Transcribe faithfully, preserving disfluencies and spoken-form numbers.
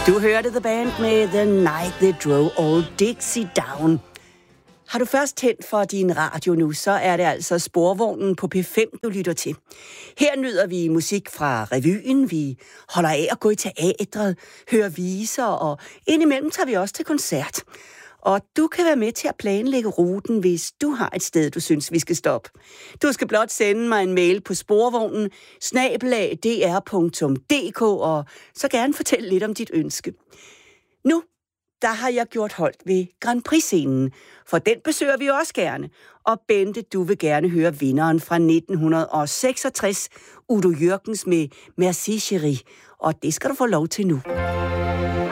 Du hørte The Band med The Night They Drove Old Dixie Down. Har du først tændt for din radio nu, så er det altså Sporvognen på P fem, du lytter til. Her nyder vi musik fra revyen, vi holder af at gå i teatret, hører viser, og indimellem tager vi også til koncert. Og du kan være med til at planlægge ruten, hvis du har et sted, du synes, vi skal stoppe. Du skal blot sende mig en mail på sporvognen snabel-a d r punktum d k og så gerne fortælle lidt om dit ønske. Nu, der har jeg gjort holdt ved Grand Prix-scenen, for den besøger vi også gerne. Og Bente, du vil gerne høre vinderen fra nitten seksogtres, Udo Jürgens med Merci Chérie, og det skal du få lov til nu.